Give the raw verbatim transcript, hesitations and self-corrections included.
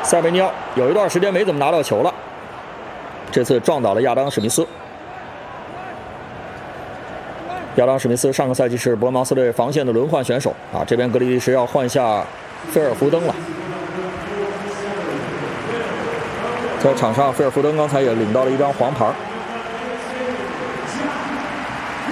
塞维尼奥有一段时间没怎么拿到球了，这次撞倒了亚当·史密斯。亚当·史密斯上个赛季是伯恩茅斯队防线的轮换选手啊，这边格里利什要换下菲尔福登了。在场上，菲尔福登刚才也领到了一张黄牌。